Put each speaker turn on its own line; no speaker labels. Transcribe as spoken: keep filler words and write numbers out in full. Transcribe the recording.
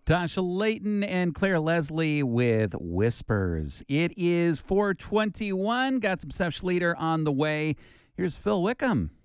Tasha Layton and Claire Leslie with Whispers. It is four twenty-one. Got some Seth Schleter on the way. Here's Phil Wickham.